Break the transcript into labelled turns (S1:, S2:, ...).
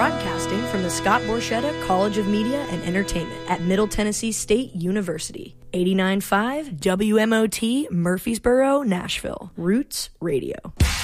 S1: broadcasting from the Scott Borchetta College of Media and Entertainment at Middle Tennessee State University. 89.5 WMOT, Murfreesboro, Nashville. Roots Radio.